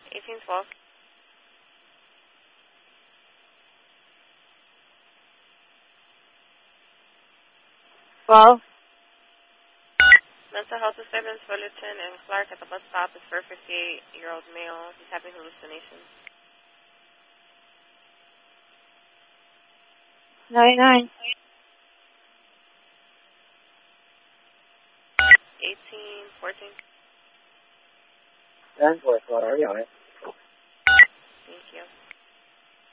1812. Well, Mental health disturbance for Lieutenant Clark at the bus stop is for a 58-year-old male. He's having hallucinations. 99. 1814. 10-4, what are you on it? Thank you.